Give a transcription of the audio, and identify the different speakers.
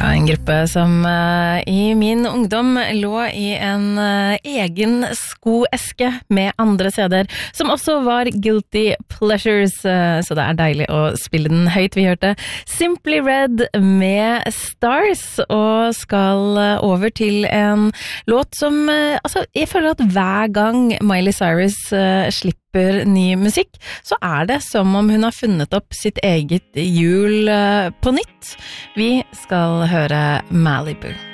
Speaker 1: Ja, en gruppe som i min ungdom lå i en egen skoeske med andre CD-er, som også var Guilty Pleasures, så det deilig å spille den høyt. Vi hørte Simply Red med Stars, og skal over til en låt som, jeg føler at hver gang Miley Cyrus slipper ny musikk, så det som om hun har funnet opp sitt eget hjul på nytt. Vi skal høre Malibu.